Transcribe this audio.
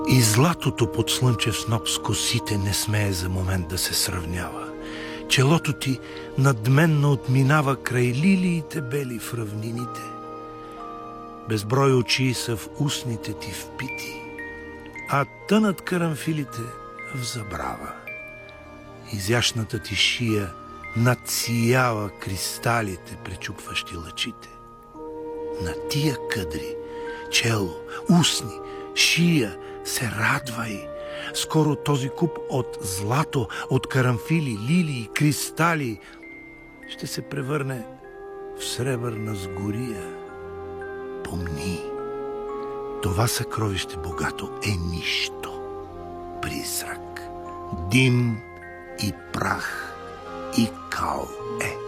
И златото под слънчев сноп с косите не смее за момент да се сравнява. Челото ти надменно отминава край лилиите бели в равнините. Безброй очи са в устните ти впити, а тънат карамфилите в забрава. Изящната ти шия надсиява кристалите, пречупващи лъчите. На тия къдри, чело, устни, шия, се радвай. Скоро този куп от злато, от карамфили, лилии, кристали ще се превърне в сребърна сгория. Помни, това съкровище богато е нищо. Призрак, дим и прах и кал е.